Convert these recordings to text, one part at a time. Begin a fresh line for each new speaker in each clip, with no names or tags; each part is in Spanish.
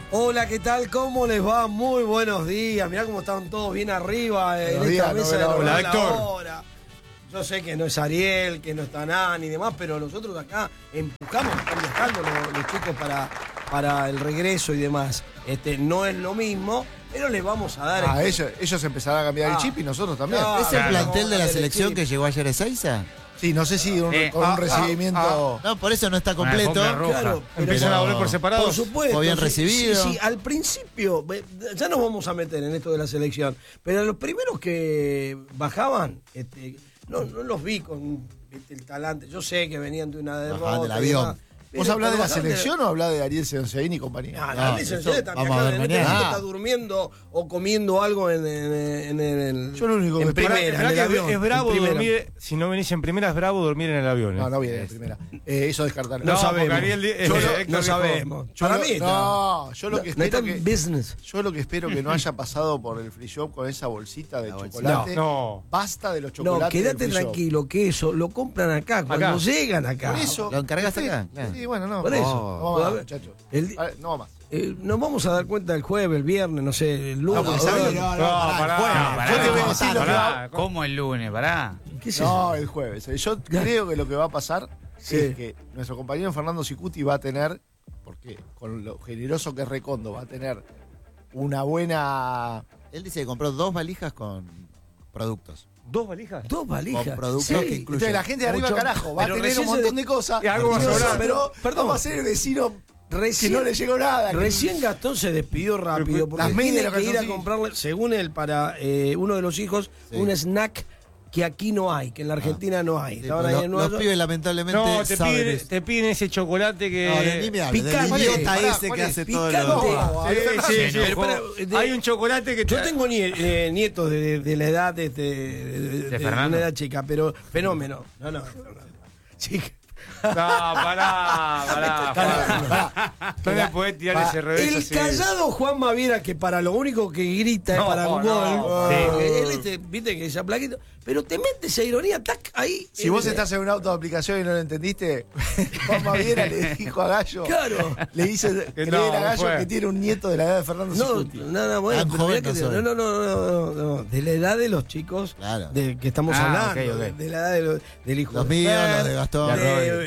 Hola, ¿qué tal? ¿Cómo les va? Muy buenos días. Mirá cómo están todos bien arriba en esta mesa de
Hola, Héctor.
hora. Yo sé que no es Ariel, que no está Nani y demás, pero nosotros acá empujamos, están viajando los chicos para el regreso y demás. No es lo mismo, pero les vamos a dar...
Ellos empezarán a cambiar el chip y nosotros también.
¿Es el plantel de la selección que llegó ayer a Ezeiza?
Sí, no sé si con un recibimiento...
No, por eso no está completo.
Claro,
empiezan a volver por separado.
Por supuesto.
Fue bien recibido.
Sí, al principio, ya nos vamos a meter en esto de la selección, pero los primeros que bajaban, no los vi con el talante. Yo sé que venían de una derrota.
Bajaban del avión.
¿Vos hablás de la selección o hablás de Ariel Seoncén y compañía?
No, Ariel Seoncén también está durmiendo o comiendo algo en el...
Yo lo único que
primera, en el avión,
es bravo dormir, si no venís en primera, es bravo dormir en el avión.
No viene en primera. Eso descartarlo.
No sabemos.
No
sabemos. Para mí
yo lo que espero que espero que no haya pasado por el free shop con esa bolsita de chocolate.
No.
Basta de los chocolates.
No, quédate tranquilo, que eso lo compran acá, cuando llegan acá.
Por eso.
¿Lo encargaste acá?
Sí, bueno, no.
Por eso.
No va más, muchachos. No va más.
Nos vamos a dar cuenta el jueves, el viernes, no sé, el lunes.
Pará.
¿Cómo el lunes? Pará.
¿Qué es
No,
eso?
el jueves. Yo creo que lo que va a pasar es que nuestro compañero Fernando Sicuti va a tener, porque con lo generoso que es Recondo, va a tener una buena...
Él dice que compró 2 valijas con productos.
¿2 valijas?
2 valijas.
Con productos
Sí.
que incluyen.
Entonces la gente de arriba, carajo, va a
Pero
tener
recién
un montón de cosas.
Y algo va a sobrar.
Pero
Perdón.
vamos a ser el vecino
Recién,
que no le llegó nada.
Recién Gastón se despidió rápido porque
Las medias,
tiene
los
que ir a
calzoncillos.
comprarle, según él, para uno de los hijos, un snack que aquí no hay, que en la Argentina no hay. Estaban ahí en Nueva
Los
York.
pibes lamentablemente
No,
saben eso.
te piden ese chocolate que...
No, ni me hables,
Picante.
del idiota
Pará,
ese que hace todo
picante.
lo...
Sí,
Pero,
ojo. Hay un chocolate que...
Yo tengo nietos de la edad de
Fernando.
una edad chica, pero fenómeno. No. Sí.
No, pará. No le podés tirar ese revés
El
así.
callado Juan Maviera, que para lo único que grita es para un gol. Él, viste que ya plaquito. Pero te mete esa ironía, tac, ahí.
Si vos estás en un auto de aplicación y no lo entendiste, Juan Maviera le dijo a Gallo.
Claro.
Le dice creer a Gallo que tiene un nieto de la edad de Fernando Sicuti.
No, bueno,
Tan
pero
joven
mirá que
no soy.
no. De la edad de los chicos
Claro.
de que estamos hablando.
ok.
De la edad del hijo
Los
de
míos,
Fer,
los de Gastón.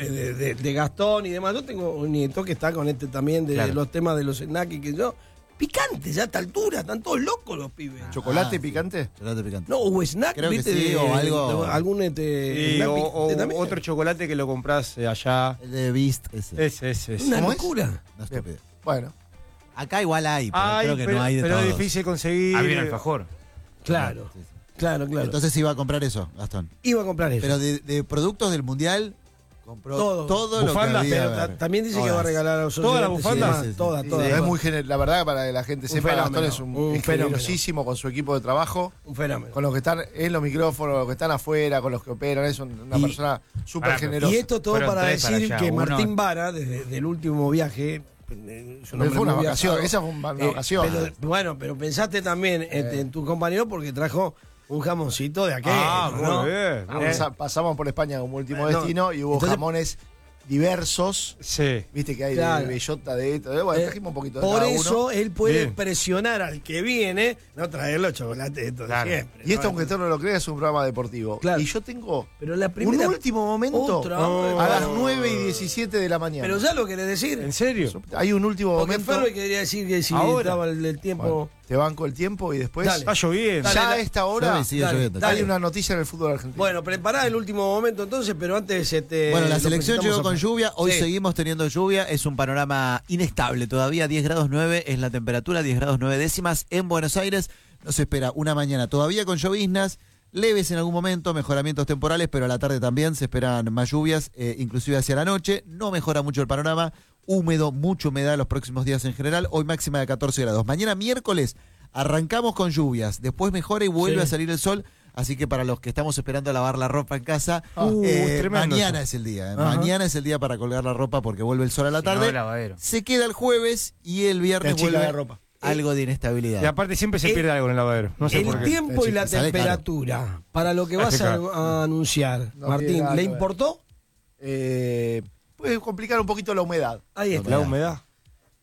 de Gastón y demás. Yo tengo un nieto que está con también de los temas de los snacks y que yo. Picante ya a esta altura, están todos locos los pibes.
¿Chocolate picante?
Chocolate picante.
No, o snack,
Creo que
¿viste?
sí, o algo.
Algún
Sí,
snack
o
picante también.
otro chocolate que lo compras allá.
El de Beast ese.
Ese.
Una
¿Cómo es?
locura.
No estúpido.
Bueno.
Acá igual hay, pero creo que no hay de
pero es
todos.
difícil conseguir.
Había un alfajor.
Claro.
Sí, sí.
Claro.
Entonces iba a comprar eso, Gastón.
Iba a comprar eso.
Pero de productos del Mundial compró todo lo que
Bufandas,
había.
Pero también dice que va a regalar a los
¿Toda la
oyentes,
bufanda?
sí,
Sí.
Toda.
Es muy la verdad, para que la gente sepa,
fenómeno,
Gastón es
un
generosísimo con su equipo de trabajo,
Un fenómeno.
con los que están en los micrófonos, los que están afuera, con los que operan, es una
Y-
persona súper
Pará,
generosa.
Y esto todo
Fueron
para
3 para
decir
allá,
que
uno-
Martín Vara, desde el último viaje.
Fue una vacación, esa fue una vacación.
Pero pensaste también en tu compañero porque trajo un jamoncito de aquel. ¿no?
Muy bien.
Pasamos por España como último
Bueno,
destino y hubo
entonces-
jamones diversos.
Sí.
Viste que hay
Claro.
de bellota de esto. Bueno, trajimos un poquito de
Por
cada
eso
uno.
él puede
Bien.
presionar al que viene, no traer los chocolates estos
Claro.
de siempre.
Y esto,
¿no?
aunque usted no lo crea, es un programa deportivo.
Claro.
Y yo tengo
Pero la primera.
un último momento
Otra.
a las 9:17 de la mañana.
Pero ya lo querés decir.
¿En serio?
Hay un último
Porque
momento.
Ferro quería decir que si
Ahora.
estaba el tiempo.
Bueno, te banco el tiempo y después.
Dale.
Está lloviendo.
Dale,
Ya a
dale.
esta hora
Sí, sigue
Dale,
lloviendo.
dale.
hay una noticia en el fútbol argentino.
Bueno, prepará el último momento entonces, pero antes
Bueno, la
lo
selección
presentamos
llegó
a
con
Fer.
lluvia, hoy
Sí.
seguimos teniendo lluvia, es un panorama inestable todavía, 10 grados 9 es la temperatura, 10 grados 9 décimas en Buenos Aires, nos espera una mañana todavía con lloviznas, leves en algún momento, mejoramientos temporales, pero a la tarde también se esperan más lluvias, inclusive hacia la noche, no mejora mucho el panorama, húmedo, mucha humedad los próximos días en general, hoy máxima de 14 grados, mañana miércoles arrancamos con lluvias, después mejora y vuelve
Sí.
a salir el sol. Así que para los que estamos esperando lavar la ropa en casa,
tremendo
mañana
eso.
es el día.
Ajá.
Mañana es el día para colgar la ropa porque vuelve el sol a la
Si no,
tarde.
el lavadero.
Se queda el jueves y el viernes
La chica
vuelve
de ropa.
algo de inestabilidad.
Y aparte siempre se pierde algo en el lavadero. No sé
El
por qué.
tiempo y la
Sale caro.
temperatura, para lo que vas a anunciar,
No tiene
Martín,
nada
¿le
que ver.
importó?
Puede complicar un poquito la humedad.
Ahí está.
La humedad.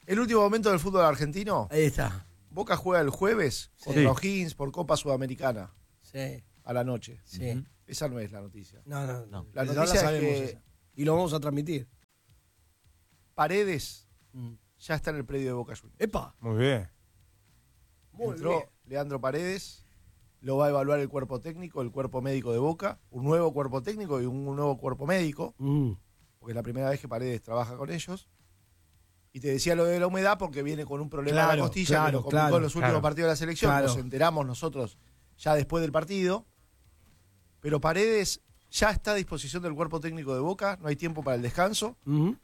El último momento del fútbol argentino.
Ahí está.
Boca juega el jueves contra O'Higgins por Copa Sudamericana.
Sí.
A la noche.
Sí.
Esa no es la noticia.
No.
La
Ya
noticia
sabemos
es que
esa. Y lo vamos a transmitir.
Paredes ya está en el predio de Boca Juniors.
¡Epa!
Muy bien.
Entró Leandro Paredes, lo va a evaluar el cuerpo técnico, el cuerpo médico de Boca, un nuevo cuerpo técnico y un nuevo cuerpo médico, porque es la primera vez que Paredes trabaja con ellos. Y te decía lo de la humedad porque viene con un problema en la costilla que lo complicó en los últimos partidos de la selección. Nos enteramos nosotros ya después del partido. Pero Paredes ya está a disposición del cuerpo técnico de Boca, no hay tiempo para el descanso.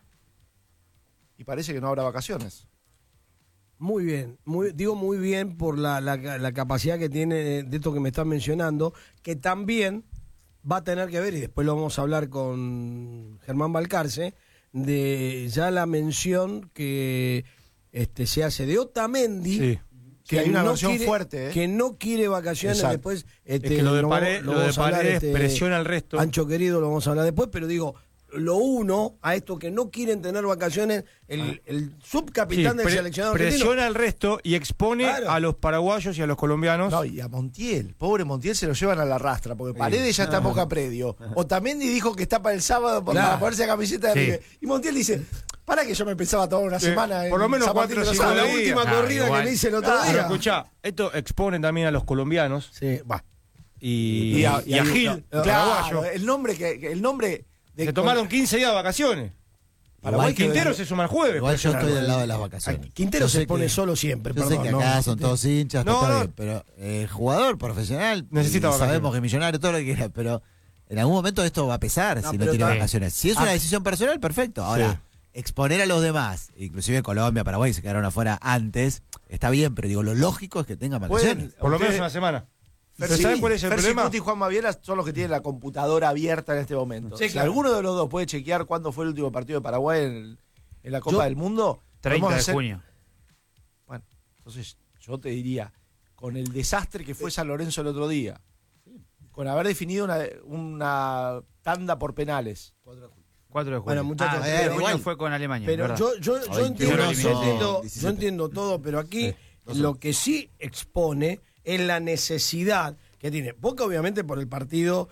Y parece que no habrá vacaciones.
Muy bien, digo muy bien por la capacidad que tiene de esto que me están mencionando, que también va a tener que ver, y después lo vamos a hablar con Germán Balcarce, de ya la mención que se hace de Otamendi.
Sí.
Que hay una versión fuerte,
que no quiere vacaciones.
Exacto.
Después
Es que lo de Paredes presiona al resto.
Ancho querido, lo vamos a hablar después, pero digo, lo uno a esto que no quieren tener vacaciones, el subcapitán del seleccionado argentino.
Presiona al resto y expone a los paraguayos y a los colombianos.
No, y a Montiel, pobre Montiel, se lo llevan a la rastra, porque Paredes ya está en Boca predio. Otamendi dijo que está para el sábado para ponerse la camiseta de River. Y Montiel dice, para que yo me pensaba toda una semana
por lo menos 4 o 5
la última corrida que me hice el otro día.
Pero escuchá, esto expone también a los colombianos.
Sí, va.
Y a Gil,
claro, el nombre
se tomaron 15 días de vacaciones. Paraguay Quintero se suma el jueves.
Igual yo estoy del lado de las vacaciones.
Quintero se pone solo siempre.
Yo sé que acá son todos hinchas, todo bien, pero el jugador profesional
necesita vacaciones.
Sabemos que es millonario, todo lo que quiera, pero en algún momento esto va a pesar si no tiene vacaciones. Si es una decisión personal, perfecto. Ahora, exponer a los demás, inclusive Colombia, Paraguay se quedaron afuera antes, está bien, pero digo, lo lógico es que tengan vacaciones.
Por lo menos una semana. ¿Pero saben cuál es el problema?
Cuti y Juan Maviela son los que tienen la computadora abierta en este momento.
Sí,
si
claro.
alguno de los dos puede chequear cuándo fue el último partido de Paraguay en la Copa del Mundo,
30 de junio.
Bueno, entonces yo te diría, con el desastre que fue San Lorenzo el otro día, con haber definido una tanda por penales.
4 de junio.
Bueno, muchachos,
igual fue con Alemania.
Pero yo entiendo todo, pero aquí lo que sí expone es la necesidad que tiene. Boca, obviamente, por el partido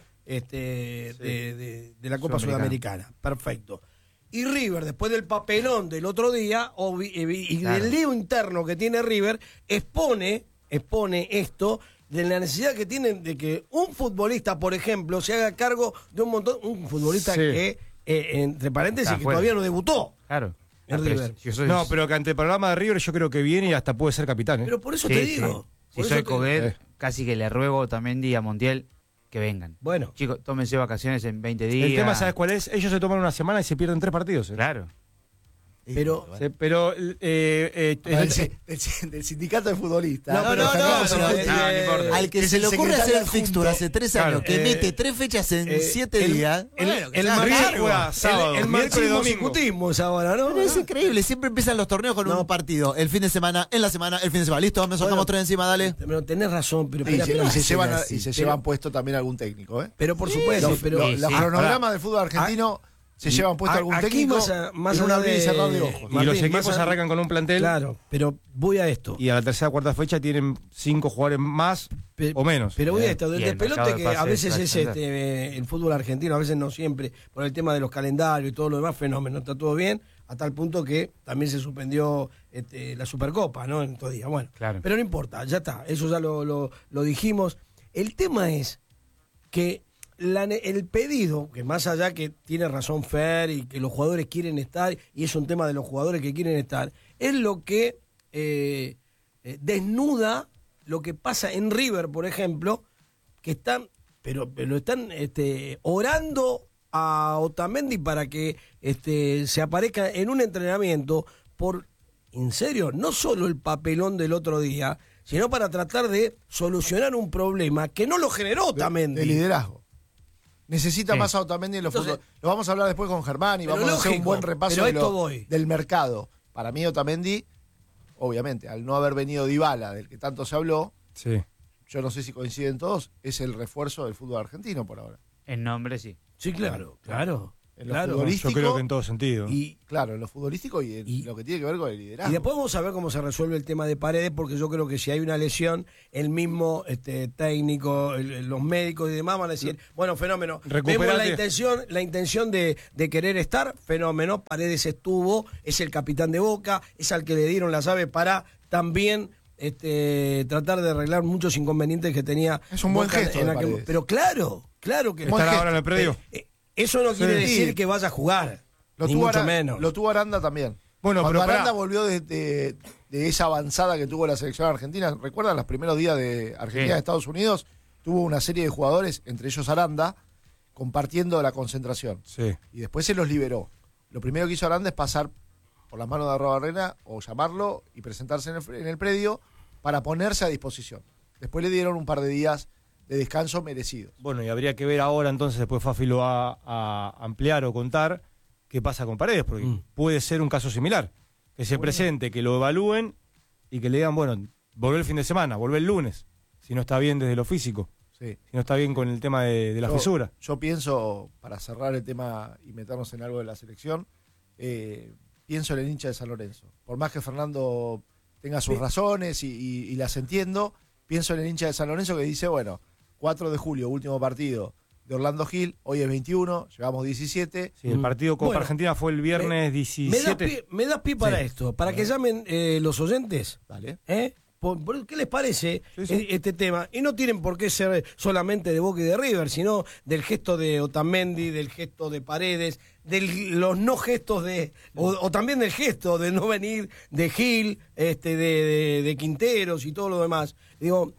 de la Copa Sudamericana. Perfecto. Y River, después del papelón del otro día y del lío interno que tiene River, expone esto de la necesidad que tienen de que un futbolista, por ejemplo, se haga cargo de un futbolista que, entre paréntesis, que todavía no debutó.
Claro.
En River.
No, pero que ante el programa de River yo creo que viene y hasta puede ser capitán.
Pero por eso te digo.
Si soy Coguet, casi que le ruego también a Montiel que vengan.
Bueno.
Chicos, tómense vacaciones en 20 días.
El tema, ¿sabes cuál es? Ellos se toman una semana y se pierden 3 partidos.
Claro.
Pero
del sindicato de futbolistas.
No, no importa.
Al que se le ocurre hacer el fixture hace 3 años, que mete 3 fechas en 7 días.
El miércoles
discutimos ahora, ¿no?
Pero es increíble, siempre empiezan los torneos con un partido. El fin de semana, en la semana, el fin de semana. Listo, me soltamos 3 encima, dale.
Pero tenés razón, pero
y se llevan puesto también algún técnico, ¿eh?
Pero por supuesto,
los cronogramas del fútbol argentino se llevan puesto algún técnico
más
en un abrir y cerrar de ojos.
Y los equipos arrancan con un plantel.
Claro, pero voy a esto.
Y a la tercera o cuarta fecha tienen 5 jugadores más o menos.
Pero voy a esto, del
el
despelote
mercado de
que a
pases
veces es el fútbol argentino, a veces no siempre, por el tema de los calendarios y todo lo demás, fenómeno, está todo bien, a tal punto que también se suspendió la Supercopa, ¿no? En estos días. Bueno,
claro.
Pero no importa, ya está, eso ya lo dijimos. El tema es que el pedido, que más allá que tiene razón Fer y que los jugadores quieren estar, y es un tema de los jugadores que quieren estar, es lo que desnuda lo que pasa en River, por ejemplo, que están, pero lo están orando a Otamendi para que se aparezca en un entrenamiento por, en serio, no solo el papelón del otro día, sino para tratar de solucionar un problema que no lo generó Otamendi.
De liderazgo. Necesita más a Otamendi en los fútbol. Lo vamos a hablar después con Germán y vamos a hacer un buen repaso del mercado. Para mí Otamendi, obviamente, al no haber venido Dybala, del que tanto se habló, yo no sé si coinciden todos, es el refuerzo del fútbol argentino por ahora.
En nombre, sí.
Sí, claro.
En lo
Claro,
futbolístico.
Yo creo que en todo sentido.
Y,
Claro, en lo futbolístico y en lo que tiene que ver con el liderazgo.
y después vamos a ver cómo se resuelve el tema de Paredes, porque yo creo que si hay una lesión, el mismo técnico, los médicos y demás van a decir, bueno, fenómeno, vemos
Recuperate.
la intención de querer estar, fenómeno, Paredes estuvo, es el capitán de Boca, es al que le dieron la llave para también tratar de arreglar muchos inconvenientes que tenía.
Es un buen
Boca
gesto de Paredes.
pero claro que
Buen
¿Estar
gesto.
ahora en el predio?
eso no quiere
Sí.
decir que vaya a jugar,
Lo
ni
tuvo
mucho
Aranda,
menos.
Lo tuvo Aranda también.
Bueno,
Cuando
pero
Aranda
pará.
volvió de esa avanzada que tuvo la selección argentina, ¿recuerdan los primeros días de Argentina
Sí.
de Estados Unidos? Tuvo una serie de jugadores, entre ellos Aranda, compartiendo la concentración.
Sí.
Y después se los liberó. Lo primero que hizo Aranda es pasar por las manos de Arrobarrena o llamarlo y presentarse en el predio para ponerse a disposición. Después le dieron un par de días de descanso merecidos.
Bueno, y habría que ver ahora, entonces, después Fafi lo va a ampliar o contar qué pasa con Paredes, porque puede ser un caso similar. Que se presente, que lo evalúen y que le digan, bueno, volvé el fin de semana, volvé el lunes, si no está bien desde lo físico,
Sí.
si no está bien con el tema de la fisura.
Yo pienso, para cerrar el tema y meternos en algo de la selección, pienso en el hincha de San Lorenzo. Por más que Fernando tenga sus razones y las entiendo, pienso en el hincha de San Lorenzo que dice, bueno, 4 de julio, último partido de Orlando Gil, hoy es 21, llevamos 17.
Sí, el partido Copa
Bueno,
Argentina fue el viernes 17.
Me das pie para
Sí.
esto, para que llamen los oyentes.
Dale.
¿Qué les parece
Sí, sí.
este tema? Y no tienen por qué ser solamente de Boca y de River, sino del gesto de Otamendi, del gesto de Paredes, de los no gestos o también del gesto de no venir de Gil, de Quinteros y todo lo demás. Digo,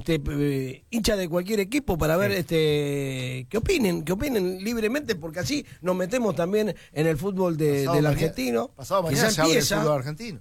hincha de cualquier equipo para ver que opinen libremente, porque así nos metemos también en el fútbol del argentino.
Pasado
que
mañana
ya
se abre el
empieza,
fútbol argentino.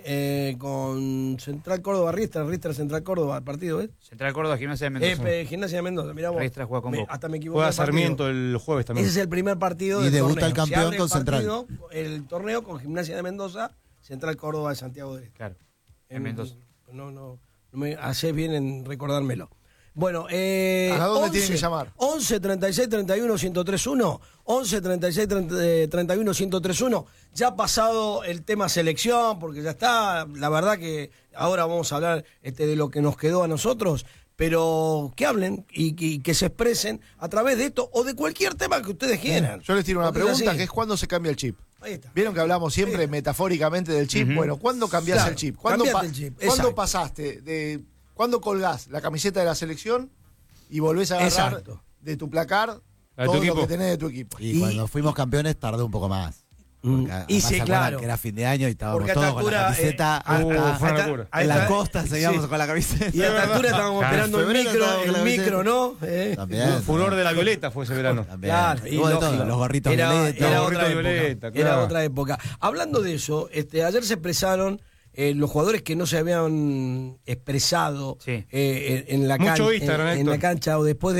con Central Córdoba Riestra Central Córdoba el partido,
Central Córdoba, Gimnasia de Mendoza.
Gimnasia de Mendoza, mirá vos.
Riestra juega con Boca.
Hasta me equivoqué.
Juega
del partido.
Sarmiento el jueves también.
Ese es el primer partido
Y
del
debuta
torneo.
el campeón
Se abre
con
el
Central.
partido, el torneo con Gimnasia de Mendoza, Central Córdoba de Santiago del Este.
Claro, en Mendoza.
No me haces bien en recordármelo. Bueno,
¿A dónde tienen que llamar?
11 36 31 1031, 11 36 31 1031. Ya ha pasado el tema selección, porque ya está. La verdad que ahora vamos a hablar de lo que nos quedó a nosotros, pero que hablen y que se expresen a través de esto o de cualquier tema que ustedes quieran.
Yo les tiro una
Porque es
pregunta
así.
que es ¿cuándo se cambia el chip?
Ahí está.
Vieron que hablamos siempre metafóricamente del chip. Bueno, ¿cuándo cambiás
Claro,
el chip? ¿Cuándo,
cambiate el chip,
¿cuándo
exacto.
pasaste ¿cuándo colgás la camiseta de la selección y volvés a agarrar
Exacto.
de tu placar
¿La de
todo
tu
lo
equipo?
que tenés de tu equipo?
Y cuando fuimos campeones tardó un poco más. Porque además
Y sí,
se acuerdan
claro.
que era fin de año y estábamos
Porque a
todos
esta
con la
altura,
camiseta
fue una
hasta
locura.
a
en la
esta-
costa seguíamos
sí.
con la camiseta.
Y a esta altura estábamos
Claro,
esperando el
febrero
micro,
estábamos con la camiseta.
¿no?
También.
El furor de la Violeta fue ese verano.
También.
Claro, y
Hubo de
lógico.
todo, los gorritos
Era
violetas.
Los
otra
gorritos
época.
violeta,
Era
claro.
otra época. Hablando de eso, ayer se expresaron los jugadores que no se habían expresado
Sí.
en la
Mucho
cancha,
Instagram,
en
Héctor.
la cancha o después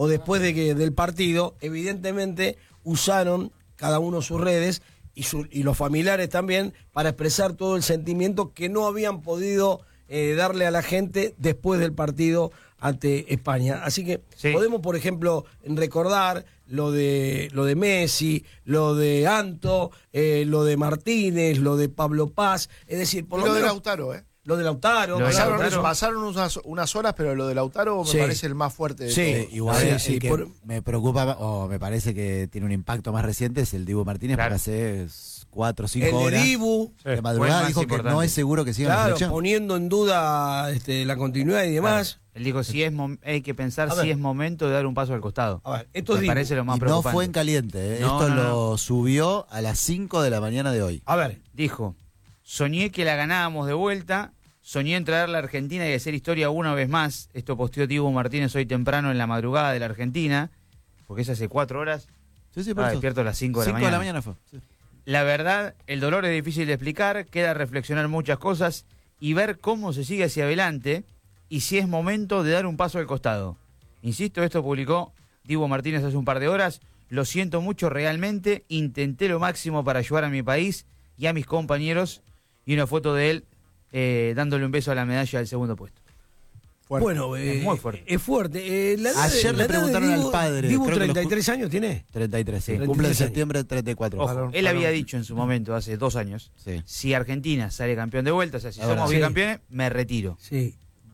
del partido, evidentemente usaron cada uno sus redes y los familiares también para expresar todo el sentimiento que no habían podido darle a la gente después del partido ante España. Así que
Sí.
podemos, por ejemplo, recordar lo de Messi, lo de Anto, lo de Martínez, lo de Pablo Paz, es decir, por
Y
lo
lo de
menos
Lautaro,
lo de Lautaro,
Lo de
claro,
Lautaro.
Pasaron unas horas, pero lo de Lautaro
Sí.
me parece el más fuerte de
Sí.
todos.
Igual
Sí,
el
sí,
que
por-
me preocupa o me parece que tiene un impacto más reciente es el Dibu Martínez,
Claro.
porque hace 4 o 5
el de
horas
Dibu,
Sí.
de madrugada
Fue el
dijo
más
que no
importante.
es seguro que siga en la
claro,
selección.
poniendo en duda la continuidad y demás.
Él dijo, hay que pensar
A ver.
si es momento de dar un paso al costado.
A ver, esto es
Me
Dibu.
parece lo más
Y no
preocupante.
fue en caliente,
No,
esto
no,
lo subió a las 5 de la mañana de hoy.
A ver,
Dijo, soñé que la ganábamos de vuelta, soñé en traer la Argentina y hacer historia una vez más. Esto posteó Dibu Martínez hoy temprano en la madrugada de la Argentina, porque es hace 4 horas.
Sí, sí,
Estaba despierto a las 5 de la
5
mañana.
de la mañana fue. Sí.
La verdad, el dolor es difícil de explicar, queda reflexionar muchas cosas y ver cómo se sigue hacia adelante y si es momento de dar un paso al costado. Insisto, esto publicó Dibu Martínez hace un par de horas. Lo siento mucho realmente, intenté lo máximo para ayudar a mi país y a mis compañeros, y una foto de él dándole un beso a la medalla del segundo puesto.
Fuerte.
Bueno,
Es muy fuerte.
Es fuerte.
Ayer le preguntaron al padre,
Dibu,
creo que
33 años tiene.
33, sí.
33
Cumple en
años.
septiembre 34.
Ojo, él había dicho en su momento, hace 2 años,
Sí.
si Argentina sale campeón de vuelta, o sea, si
Ahora,
somos
sí.
bicampeones, me retiro.
Sí.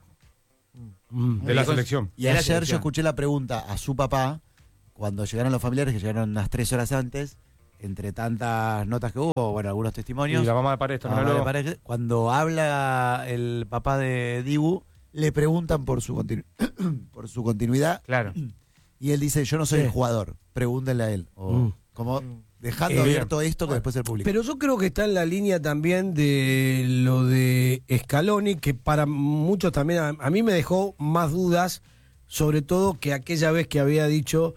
De la selección.
Y
De la
ayer yo
selección.
escuché la pregunta a su papá, cuando llegaron los familiares, que llegaron unas 3 horas antes, entre tantas notas que hubo, bueno, algunos testimonios.
Y la mamá de Paredes
Ah,
también
vale,
habló.
parece- cuando habla el papá de Dibu, le preguntan por su, por su continuidad
Claro.
y él dice, yo no soy
Sí.
el jugador, pregúntenle a él. O como dejando
Bien.
abierto esto que después el público.
Pero yo creo que está en la línea también de lo de Scaloni, que para muchos también, a mí me dejó más dudas, sobre todo que aquella vez que había dicho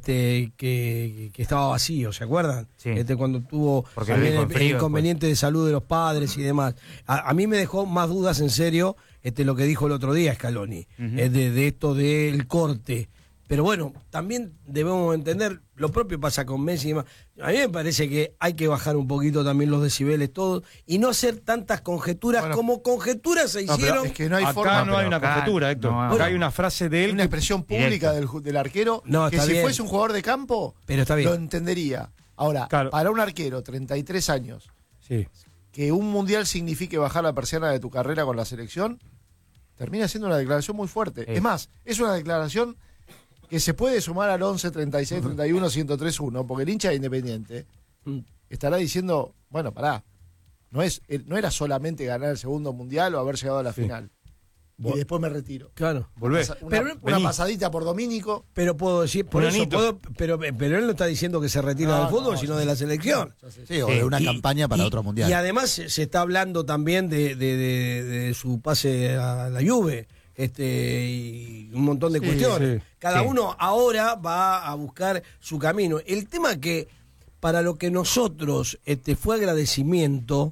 que estaba vacío, ¿se acuerdan?
Sí.
Cuando tuvo
Porque
también
dijo en
el
frío
inconveniente de salud de los padres y demás. A mí me dejó más dudas en serio lo que dijo el otro día Scaloni, de esto del corte. Pero bueno, también debemos entender, lo propio pasa con Messi y demás. A mí me parece que hay que bajar un poquito también los decibeles todos y no hacer tantas conjeturas
Bueno.
como conjeturas se
No, pero
hicieron.
es que no hay
Acá
forma.
no hay una
acá
conjetura, Héctor.
no hay.
Acá hay una frase de
Hay
él.
una expresión pública
Directa.
del arquero
No,
que
está
si
bien.
fuese un jugador de campo
Pero está bien.
lo entendería. Ahora,
Claro.
para un arquero, 33 años,
Sí.
que un mundial signifique bajar la persiana de tu carrera con la selección, termina siendo una declaración muy fuerte.
Sí.
Es más, es una declaración que se puede sumar al 11, 36, 31, 103, 1, porque el hincha de Independiente estará diciendo, bueno, pará, no era solamente ganar el segundo mundial o haber llegado a la final. Y después me retiro.
Claro.
Volvé.
Una
Vení.
pasadita por Domínico.
Pero puedo decir, por
Un
eso
anito.
puedo, pero él no está diciendo que se retira
No,
del fútbol,
no,
sino
ya
de la
sé.
selección.
Sí, o de una
Y-
campaña para
y-
otro mundial.
Y además se está hablando también de su pase a la Juve, y un montón de
Sí,
cuestiones.
sí,
Cada
sí.
uno ahora va a buscar su camino. El tema que para lo que nosotros fue agradecimiento,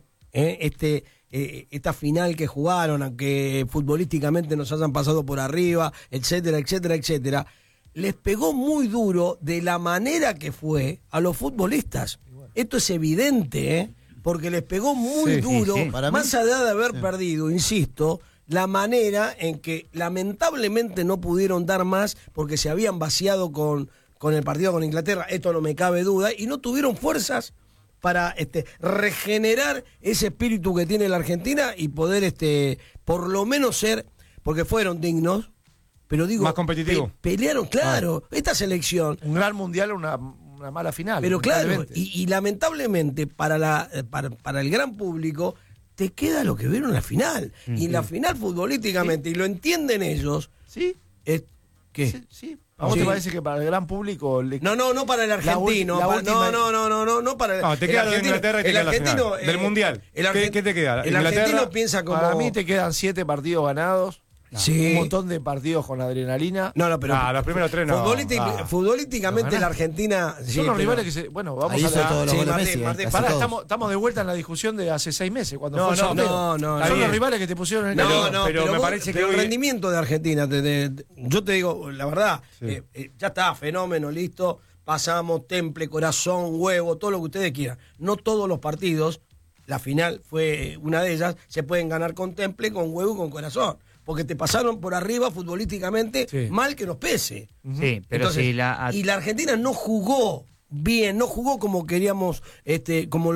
esta final que jugaron, aunque futbolísticamente nos hayan pasado por arriba, etcétera, etcétera, etcétera, les pegó muy duro de la manera que fue a los futbolistas. Esto es evidente, porque les pegó muy
Sí,
duro,
sí.
Para
más
mí-
allá de haber perdido, insisto, la manera en que lamentablemente no pudieron dar más porque se habían vaciado con el partido con Inglaterra, esto no me cabe duda, y no tuvieron fuerzas para regenerar ese espíritu que tiene la Argentina y poder por lo menos ser, porque fueron dignos, pero digo,
Más competitivo.
pelearon, claro, esta selección.
Un gran mundial, una mala final.
Pero claro,
lamentablemente.
y lamentablemente para el gran público te queda lo que vieron en la final. Y en la final futbolísticamente, y lo entienden ellos,
¿Sí?
es que...
Sí, sí. ¿A vos
Sí.
te parece que para el gran público
No para el argentino.
la última-
No para el
No, te queda lo de Inglaterra y te queda la final. Del Mundial. ¿Qué te queda?
El
Inglaterra.
argentino piensa como...
Para mí te quedan 7 partidos ganados,
Sí.
un montón de partidos con adrenalina.
No, pero...
Ah, los primeros 3 no.
Futbolísticamente la Argentina... sí,
Son los
pero-
rivales que se... Bueno, vamos
Ahí
a
hizo
la...
todos los
Sí,
goles
Martín,
Messi.
Martín,
casi
Pará,
todos.
estamos de vuelta en la discusión de hace 6 meses, cuando
No,
fue el
no,
sorteo.
no.
Son
Está
los
bien.
rivales que te pusieron en
No,
el...
no,
pero me
vos-
parece que
pero el
hoy-
rendimiento de Argentina, yo te digo, la verdad,
Sí.
ya está, fenómeno, listo, pasamos, temple, corazón, huevo, todo lo que ustedes quieran. No todos los partidos, la final fue una de ellas, se pueden ganar con temple, con huevo y con corazón. Porque te pasaron por arriba futbolísticamente
Sí.
mal que nos pese.
Sí, pero
Entonces,
si
y la Argentina no jugó bien, no jugó como queríamos, como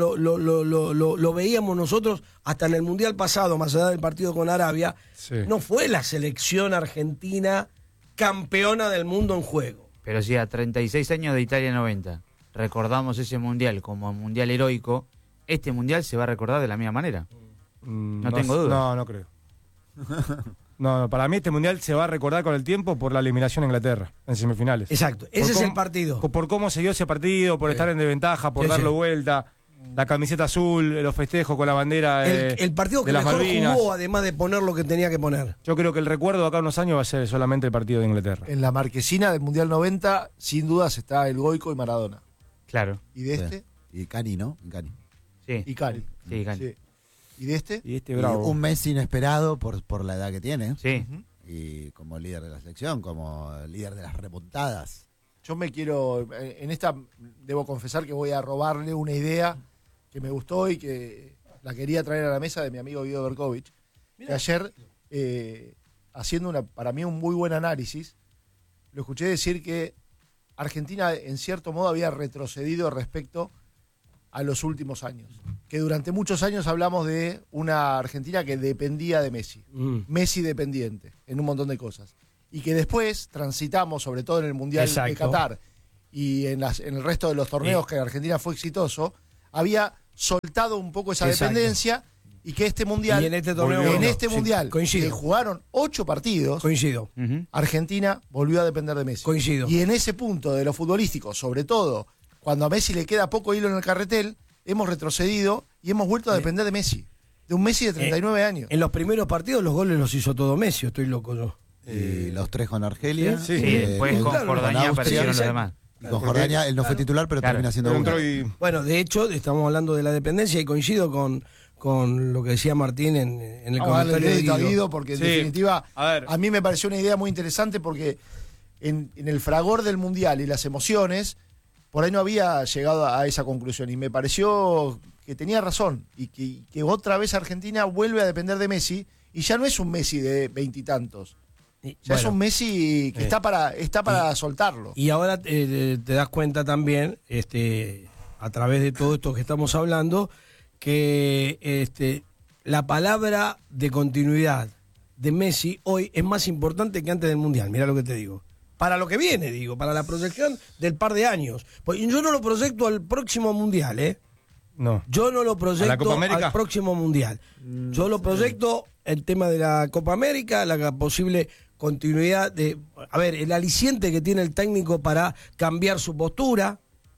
lo veíamos nosotros hasta en el Mundial pasado, más allá del partido con Arabia,
Sí.
no fue la selección argentina campeona del mundo en juego.
Pero si a 36 años de Italia 90 recordamos ese mundial como mundial heroico, este mundial se va a recordar de la misma manera. No tengo duda.
No, no creo. No, para mí este mundial se va a recordar con el tiempo por la eliminación a Inglaterra en semifinales.
Exacto, ese
Por
es el
cómo-
partido.
Por cómo se dio ese partido, por estar en desventaja, por
Sí,
darlo
sí.
vuelta, la camiseta azul, los festejos con la bandera
El partido que
de las
mejor
Malvinas.
jugó, además de poner lo que tenía que poner.
Yo creo que el recuerdo de acá a unos años va a ser solamente el partido de Inglaterra.
En la marquesina del Mundial 90, sin dudas está el Goico y Maradona.
Claro.
Y de
Sí.
este,
Y Cani, ¿no? Cani.
Sí.
y Cari.
Sí, Cani.
Sí. Y de este,
Y este
Y
bravo.
un Messi inesperado por la edad que tiene.
Sí.
Y como líder de la selección, como líder de las remontadas.
yo me quiero, en esta debo confesar que voy a robarle una idea que me gustó y que la quería traer a la mesa de mi amigo Guido Berkovich, que ayer haciendo para mí un muy buen análisis, lo escuché decir que Argentina en cierto modo había retrocedido respecto a los últimos años. Que durante muchos años hablamos de una Argentina que dependía de Messi. Messi dependiente en un montón de cosas. Y que después transitamos, sobre todo en el Mundial de Qatar y en el resto de los torneos que Argentina fue exitoso, había soltado un poco esa dependencia y que este Mundial,
y en este torneo,
Mundial, que jugaron 8 partidos, Argentina volvió a depender de Messi. Y en ese punto de lo futbolístico, sobre todo, cuando a Messi le queda poco hilo en el carretel, hemos retrocedido y hemos vuelto a depender de Messi. De un Messi de 39 años.
En los primeros partidos los goles los hizo todo Messi, estoy loco yo.
Los 3 con Argelia.
Después con Jordania aparecieron los demás.
Y con Jordania él no fue titular, pero termina siendo uno.
Bueno, de hecho, estamos hablando de la dependencia y coincido con lo que decía Martín en el comentario de Guido.
Porque en definitiva, a mí me pareció una idea muy interesante porque en el fragor del Mundial y las emociones, por ahí no había llegado a esa conclusión y me pareció que tenía razón y que otra vez Argentina vuelve a depender de Messi y ya no es un Messi de 20 y tantos. Ya es un Messi que está para soltarlo.
Y ahora te das cuenta también, a través de todo esto que estamos hablando, que la palabra de continuidad de Messi hoy es más importante que antes del Mundial. Mirá lo que te digo. Para lo que viene, para la proyección del par de años. Pues yo no lo proyecto al próximo Mundial, ¿eh?
No.
Yo no lo proyecto al próximo Mundial. Yo lo proyecto el tema de la Copa América, la posible continuidad de... A ver, el aliciente que tiene el técnico para cambiar su postura,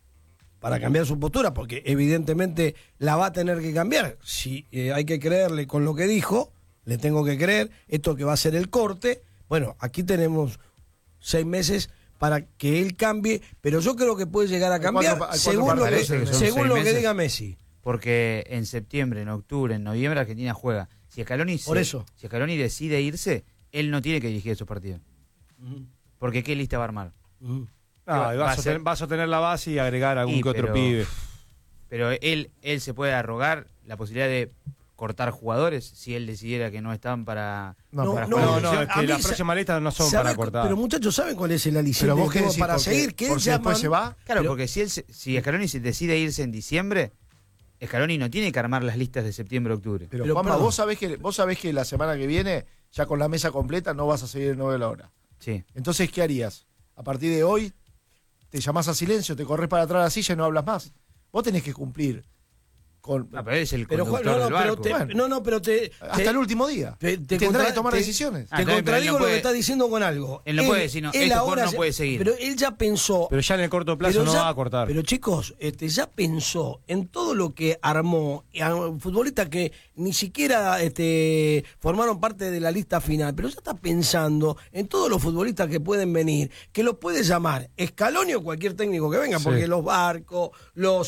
porque evidentemente la va a tener que cambiar. Si hay que creerle con lo que dijo, le tengo que creer, esto que va a ser el corte, bueno, aquí tenemos 6 meses para que él cambie, pero yo creo que puede llegar a cambiar según lo que diga Messi.
Porque en septiembre, en octubre, en noviembre Argentina juega. Si Scaloni decide irse, él no tiene que dirigir esos partidos. Porque ¿qué lista va a armar?
Va a sostener la base y agregar algún que otro pibe.
Pero él se puede arrogar la posibilidad de cortar jugadores si él decidiera que no están para jugar.
Es que las próximas listas no son para cortar.
Pero muchachos, ¿saben cuál es el aliciente para seguir?
¿Por si después se va?
Claro, porque si Scaloni decide irse en diciembre, Scaloni no tiene que armar las listas de septiembre-octubre.
Pero Juanma, vos sabés que la semana que viene, ya con la mesa completa, no vas a seguir el 9 de la hora.
Sí.
Entonces, ¿qué harías? A partir de hoy, te llamás a silencio, te corres para atrás de la silla y no hablas más. Vos tenés que cumplir con...
pero es el conductor del barco.
Hasta el último día. Tendrá que tomar decisiones.
Te contradigo lo que está diciendo con algo.
Él no puede decir, no puede seguir.
Pero él ya pensó...
Pero ya en el corto plazo no va a cortar.
Pero chicos, ya pensó en todo lo que armó, futbolistas que ni siquiera formaron parte de la lista final, pero ya está pensando en todos los futbolistas que pueden venir, que los puede llamar Scaloni o cualquier técnico que venga, porque los Barcos, los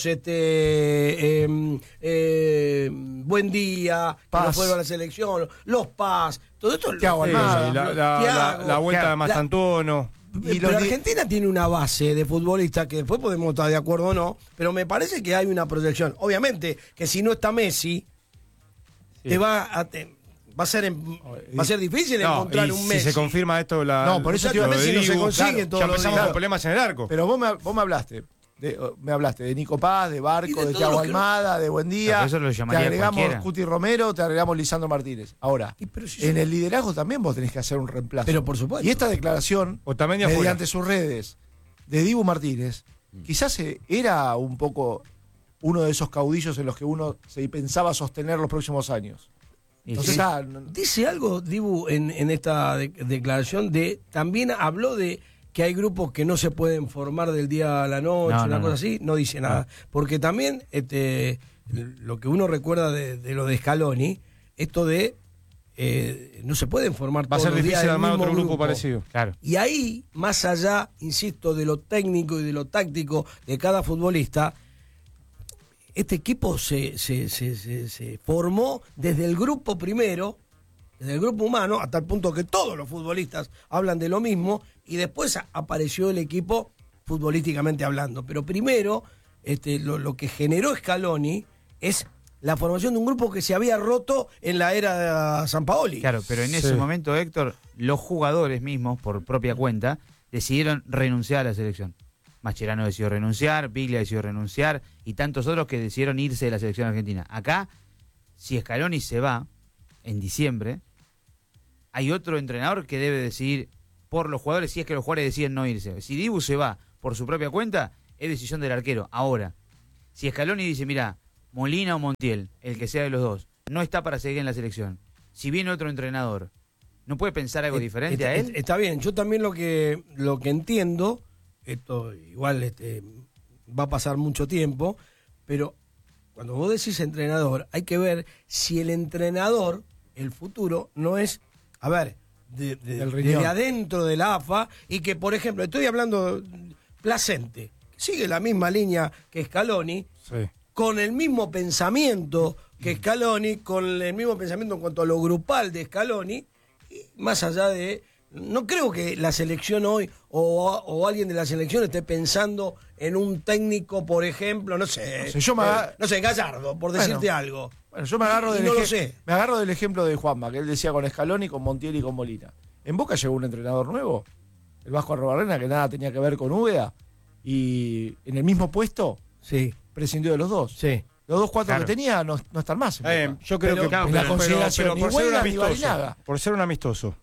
Buen Día, que no fueron a la selección, los Paz, todo esto.
La vuelta de Mastantuono.
Pero Argentina tiene una base de futbolistas que después podemos estar de acuerdo o no, pero me parece que hay una proyección. Obviamente que si no está Messi, va a ser difícil encontrar un Messi.
Si se confirma esto,
por eso Messi no se consigue todo.
Ya empezamos con problemas en el arco.
Pero vos me hablaste. Me hablaste de Nico Paz, de Barco, de Thiago Almada, de Buen Día.
Eso lo
te agregamos
cualquiera.
Cuti Romero, te agregamos Lisandro Martínez. Ahora, en el liderazgo también vos tenés que hacer un reemplazo.
Pero por supuesto.
Y esta declaración, mediante sus redes, de Dibu Martínez, quizás era un poco uno de esos caudillos en los que uno se pensaba sostener los próximos años. Entonces,
dice algo, Dibu, en esta declaración también habló de que hay grupos que no se pueden formar del día a la noche, cosa así, no dice nada. Porque también lo que uno recuerda de lo de Scaloni, esto de no se pueden formar
va a
todos
ser
los días
difícil
del
armar
mismo
otro grupo
grupo
parecido.
Claro.
Y ahí, más allá, insisto, de lo técnico y de lo táctico de cada futbolista, este equipo se formó desde el grupo primero, desde el grupo humano, hasta el punto que todos los futbolistas hablan de lo mismo, y después apareció el equipo futbolísticamente hablando. Pero primero, lo que generó Scaloni es la formación de un grupo que se había roto en la era de Sampaoli.
Claro, pero en ese momento, Héctor, los jugadores mismos, por propia cuenta, decidieron renunciar a la selección. Mascherano decidió renunciar, Biglia decidió renunciar y tantos otros que decidieron irse de la selección argentina. Acá, si Scaloni se va en diciembre, hay otro entrenador que debe decidir por los jugadores si es que los jugadores deciden no irse. Si Dibu se va por su propia cuenta, es decisión del arquero. Ahora, si Scaloni dice, mira, Molina o Montiel, el que sea de los dos, no está para seguir en la selección. Si viene otro entrenador, ¿no puede pensar algo diferente a él?
Está bien, yo también lo que entiendo, esto igual va a pasar mucho tiempo, pero cuando vos decís entrenador, hay que ver si el entrenador, el futuro, no es, a ver, de adentro de la AFA, y que, por ejemplo, estoy hablando Placente, sigue la misma línea que Scaloni,
Sí.
con el mismo pensamiento que Scaloni, con el mismo pensamiento en cuanto a lo grupal de Scaloni, y más allá de... No creo que la selección hoy o alguien de la selección esté pensando en un técnico, por ejemplo, no sé, Gallardo, por decirte algo.
Bueno, yo me agarro,
Me
agarro del ejemplo de Juanma, que él decía con Scaloni, con Montiel y con Molina. En Boca llegó un entrenador nuevo, el Vasco Arrobarrena, que nada tenía que ver con Úbeda, y en el mismo puesto prescindió de los dos. Sí. Los 2 4 que tenía no están más.
Yo creo que
la consideración
por ser un amistoso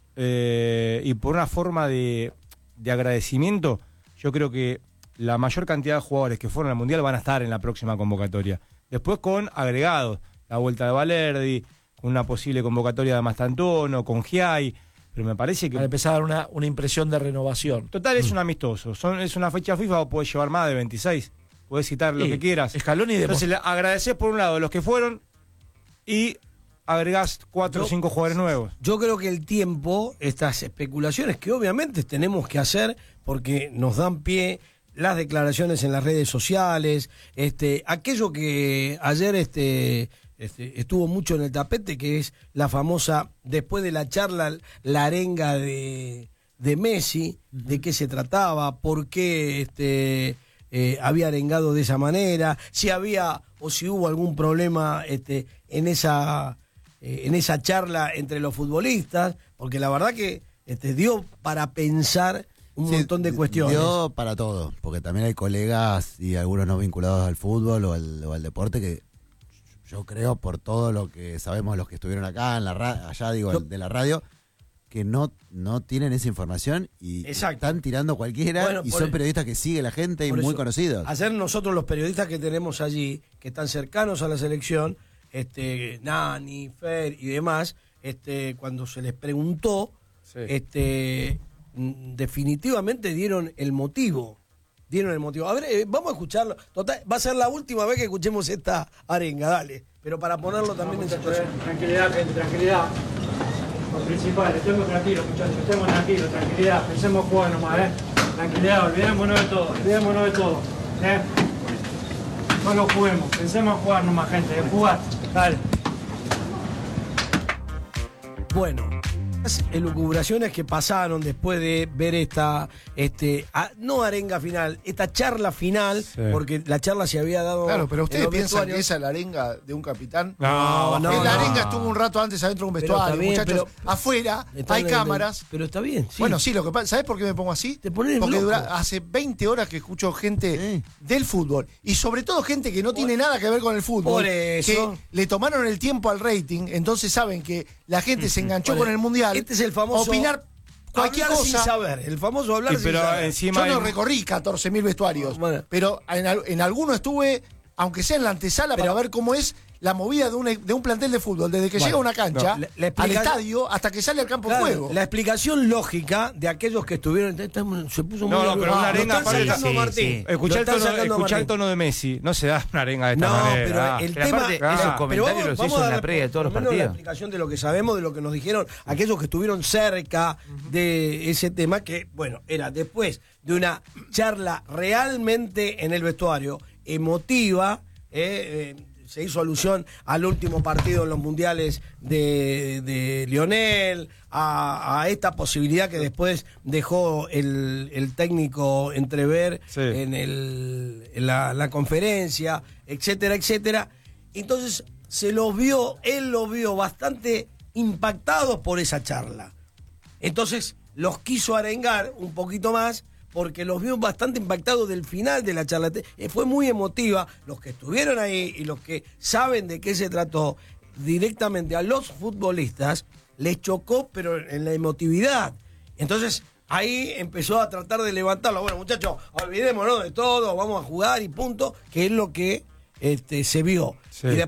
y por una forma de agradecimiento, yo creo que la mayor cantidad de jugadores que fueron al Mundial van a estar en la próxima convocatoria. Después con agregados, la vuelta de Valerdi, con una posible convocatoria de Mastantuono, con Giai, pero me parece que...
Para empezar a dar una impresión de renovación.
Total, es un amistoso. Es una fecha FIFA, o podés llevar más de 26. Podés citar lo que quieras.
Scaloni
Entonces le agradecés por un lado los que fueron y agregás 4 o 5 jugadores nuevos.
Yo creo que el tiempo, estas especulaciones que obviamente tenemos que hacer porque nos dan pie las declaraciones en las redes sociales, aquello que ayer estuvo mucho en el tapete, que es la famosa, después de la charla, la arenga de Messi, de qué se trataba, por qué había arengado de esa manera, si había o si hubo algún problema en esa charla entre los futbolistas, porque la verdad que dio para pensar un montón de cuestiones.
Dio para todo, porque también hay colegas y algunos no vinculados al fútbol o al deporte que yo creo, por todo lo que sabemos los que estuvieron acá en de la radio, que no tienen esa información y están tirando cualquiera, y son periodistas que sigue la gente y muy conocidos.
Ayer nosotros, los periodistas que tenemos allí, que están cercanos a la selección, Nani, Fer y demás, cuando se les preguntó, definitivamente dieron el motivo. A ver, vamos a escucharlo. Total, va a ser la última vez que escuchemos esta arenga, dale. Pero para ponerlo también en situación.
Tranquilidad, gente, tranquilidad. Lo principal, estemos tranquilos, muchachos, estemos tranquilos, tranquilidad. Pensemos jugar nomás, Tranquilidad, olvidémonos de todo, No lo juguemos, pensemos jugar nomás, gente, jugar, dale.
Bueno, las elucubraciones que pasaron después de ver esta, no arenga final, esta charla final, porque la charla se había dado...
Claro, pero ustedes piensan que esa es la arenga de un capitán.
No.
La arenga estuvo un rato antes adentro de un vestuario, bien, muchachos. Afuera hay cámaras.
Pero está bien, sí.
Bueno, sí, lo que pasa, ¿sabés por qué me pongo así?
Porque
hace 20 horas que escucho gente del fútbol, y sobre todo gente que no tiene nada que ver con el fútbol,
por eso,
que le tomaron el tiempo al rating, entonces saben que la gente se enganchó con el Mundial.
Este es el famoso
opinar cualquier
hablar
cosa.
Sin saber, el famoso hablar sin saber.
Encima
yo no recorrí 14.000 vestuarios, pero en alguno estuve, aunque sea en la antesala, para ver cómo es la movida de un plantel de fútbol, desde que llega a una cancha, al estadio, hasta que sale al campo de juego.
La explicación lógica de aquellos que estuvieron... Se puso muy...
pero una arenga...
Escuchá
el tono de Messi, no se da una arenga de esta manera.
Pero el tema...
esos comentarios los hizo en la previa de todos los partidos.
La explicación de lo que sabemos, de lo que nos dijeron aquellos que estuvieron cerca de ese tema, que, bueno, era después de una charla realmente en el vestuario, emotiva, se hizo alusión al último partido en los mundiales de Lionel, a esta posibilidad que después dejó el técnico entrever en la conferencia, etcétera, etcétera. Entonces él los vio bastante impactados por esa charla. Entonces los quiso arengar un poquito más porque los vio bastante impactados del final de la charla. Fue muy emotiva. Los que estuvieron ahí y los que saben de qué se trató, directamente a los futbolistas les chocó, pero en la emotividad. Entonces ahí empezó a tratar de levantarlo. Bueno, muchachos, olvidémonos de todo, vamos a jugar y punto, que es lo que se vio.
Sí.
Y después